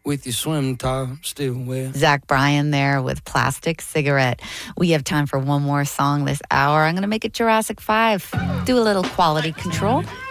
with your swim top still wet. Zach Bryan there with Plastic Cigarette. We have time for one more song this hour. I'm going to make it Jurassic 5. Do a little quality control.